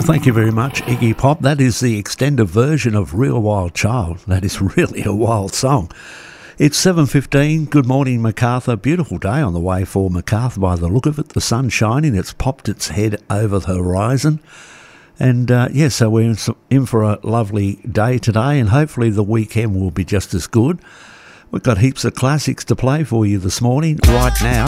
Thank you very much, Iggy Pop. That is the extended version of Real Wild Child. That is really a wild song. It's 7:15. Good morning, Macarthur. Beautiful day on the way for Macarthur by the look of it. The sun's shining. It's popped its head over the horizon. And, so we're in for a lovely day today, and hopefully the weekend will be just as good. We've got heaps of classics to play for you this morning. Right now,